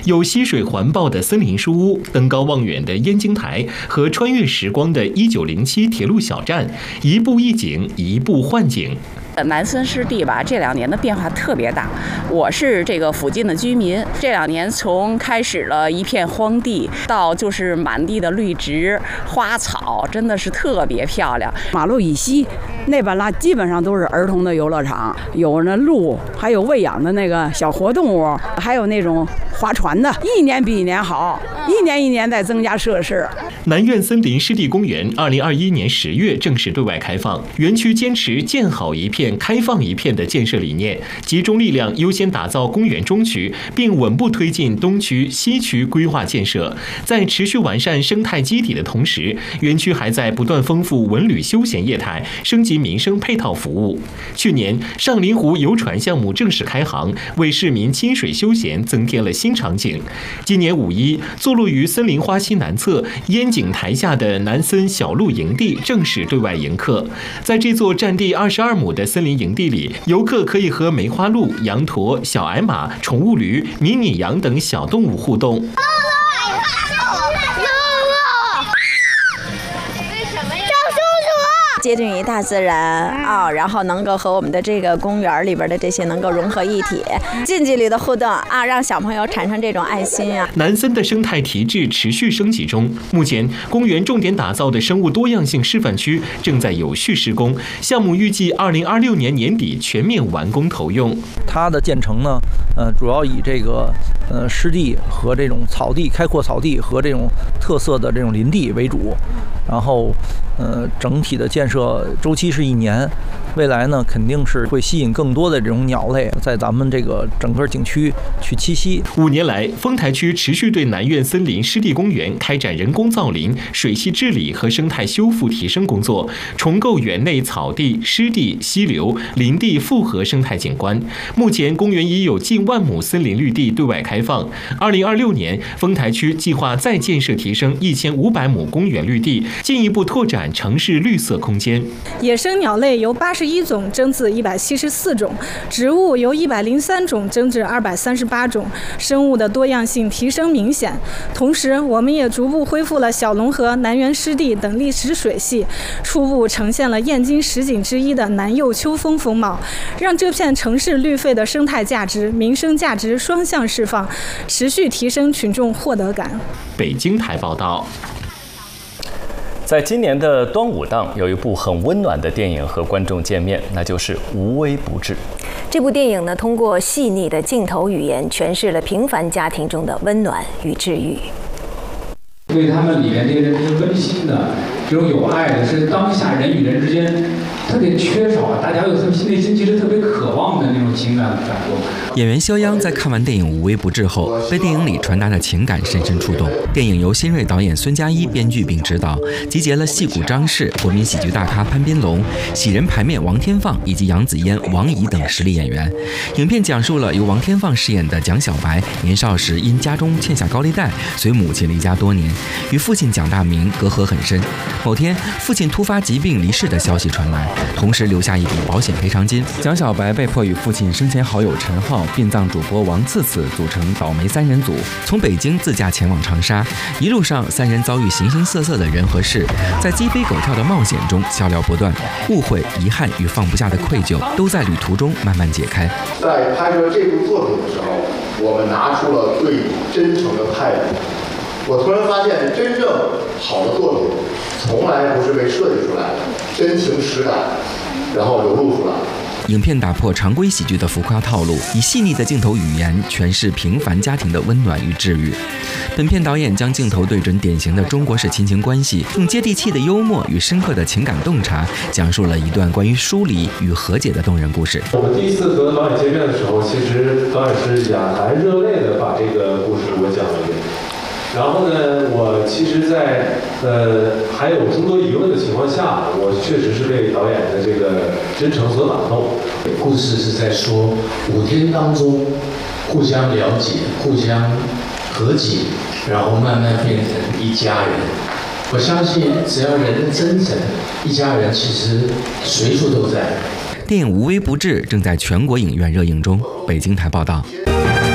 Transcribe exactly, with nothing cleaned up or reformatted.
有溪水环抱的森林书屋、登高望远的燕京台和穿越时光的一九零七铁路小站，一步一景，一步换景。 南森湿地吧，这两年的变化特别大。我是这个附近的居民，这两年从开始了一片荒地，到就是满地的绿植、花草，真的是特别漂亮。 马路以西那边啦，基本上都是儿童的游乐场，有那鹿，还有喂养的那个小活动物，还有那种划船的，一年比一年好，一年一年在增加设施。 南苑森林湿地公园二零二一年十月正式对外开放，园区坚持建好一片开放一片的建设理念，集中力量优先打造公园中区，并稳步推进东区、西区规划建设。在持续完善生态基底的同时，园区还在不断丰富文旅休闲业态，升级民生配套服务。去年，上林湖游船项目正式开航，为市民亲水休闲增添了新场景。今年五一，坐落于森林花溪南侧烟景台下的南森小鹿营地正式对外迎客。在这座占地二十二亩的森林营地里，游客可以和梅花鹿、羊驼、小矮马、宠物驴、迷你羊等小动物互动。 接近于大自然啊，然后能够和我们的这个公园里边的这些能够融合一体，近距离的互动啊，让小朋友产生这种爱心啊。 南森的生态体制持续升级中，目前公园重点打造的生物多样性示范区正在有序施工，项目预计二零二六年年底全面完工投用。 它的建成呢，呃，主要以这个呃湿地和这种草地、开阔草地和这种特色的这种林地为主，然后呃整体的建设周期是一年，未来呢肯定是会吸引更多的这种鸟类在咱们这个整个景区去栖息。 五年来，丰台区持续对南苑森林湿地公园开展人工造林、水系治理和生态修复提升工作，重构园内草地、湿地、溪流、林地复合生态景观。目前，公园已有近万亩森林绿地对外开放。二零二六年，丰台区计划再建设提升一千五百亩公园绿地，进一步拓展城市绿色空间。 野生鸟类由八十一种增至一百七十四种，植物由一百零三种增至二百三十八种，生物的多样性提升明显。同时，我们也逐步恢复了小龙河、南园湿地等历史水系，初步呈现了燕京十景之一的南右秋风风貌，让这片城市绿肺的生态价值、民生价值双向释放，持续提升群众获得感。 北京台报道。 在今年的端午档，有一部很温暖的电影和观众见面，那就是《无微不至》。 这部电影呢，通过细腻的镜头语言，诠释了平凡家庭中的温暖与治愈。 对他们里面这些人是温馨的，这种有爱的，是当下人与人之间特别缺少，大家有内心其实特别渴望的那种情感感动。 演员肖央在看完电影《无微不至》后，被电影里传达的情感深深触动。电影由新锐导演孙佳一编剧并执导，集结了戏骨张氏、国民喜剧大咖潘斌龙、喜人牌面王天放以及杨紫嫣、王怡等实力演员。影片讲述了由王天放饰演的蒋小白年少时因家中欠下高利贷，随母亲离家多年，与父亲蒋大明隔阂很深。某天，父亲突发疾病离世的消息传来，同时留下一笔保险赔偿金。蒋小白被迫与父亲生前好友陈浩、殡葬主播王次次组成倒霉三人组，从北京自驾前往长沙。一路上，三人遭遇形形色色的人和事，在鸡飞狗跳的冒险中笑料不断，误会、遗憾与放不下的愧疚都在旅途中慢慢解开。 在拍摄这部作品的时候，我们拿出了最真诚的态度。我突然发现，真正好的作品从来不是被设计出来的，真情实感，然后流露出来。 影片打破常规喜剧的浮夸套路，以细腻的镜头语言诠释平凡家庭的温暖与治愈。本片导演将镜头对准典型的中国式亲情关系，用接地气的幽默与深刻的情感洞察，讲述了一段关于疏离与和解的动人故事。 我们第一次和导演见面的时候，其实导演是哑然热泪的把这个故事给我讲了一遍。然后呢，我其实在呃还有诸多疑问的情况下，我确实是被导演的这个真诚所打动。 故事是在说五天当中互相了解、互相和解，然后慢慢变成一家人。我相信，只要人的真诚，一家人其实随处都在。 电影《无微不至》正在全国影院热映中。北京台报道。